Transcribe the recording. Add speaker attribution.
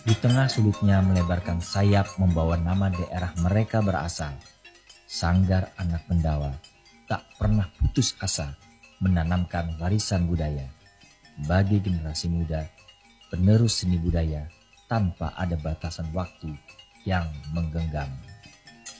Speaker 1: Di tengah sulitnya melebarkan sayap membawa nama daerah mereka berasal, Sanggar Anak Pendawa tak pernah putus asa menanamkan warisan budaya bagi generasi muda, penerus seni budaya tanpa ada batasan waktu yang menggenggam.